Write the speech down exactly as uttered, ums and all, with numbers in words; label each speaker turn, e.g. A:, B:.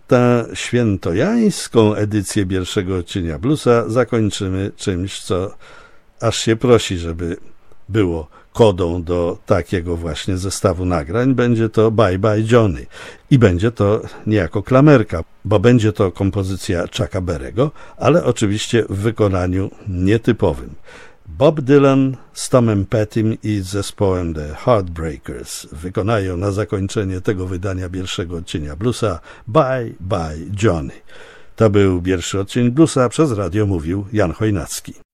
A: tę świętojańską edycję pierwszego odcienia bluesa zakończymy czymś, co aż się prosi, żeby było kodą do takiego właśnie zestawu nagrań. Będzie to Bye Bye Johnny i będzie to niejako klamerka, bo będzie to kompozycja Chucka Berry'ego, ale oczywiście w wykonaniu nietypowym. Bob Dylan z Tomem Pettym i z zespołem The Heartbreakers wykonają na zakończenie tego wydania pierwszego odcienia bluesa Bye Bye Johnny. To był pierwszy odcień bluesa, przez radio mówił Jan Chojnacki.